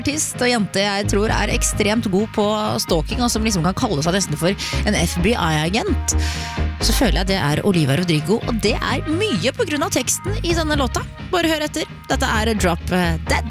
artist og jente jeg tror ekstremt god på stalking, og som liksom kan kalle seg nesten for en FBI-agent. Så føler jeg det Olivia Rodrigo, og det mye på grunn av teksten i denne låta. Bare hør etter. Dette Drop Dead.